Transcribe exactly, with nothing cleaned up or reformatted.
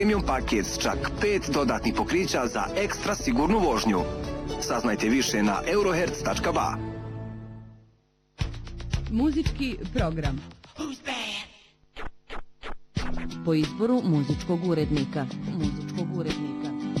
Premium paket s čak pet dodatnih pokrića za ekstra sigurnu vožnju. Saznajte više na eurohertz tačka ba. Muzički program. Po izboru muzičkog urednika. Muzičkog urednika.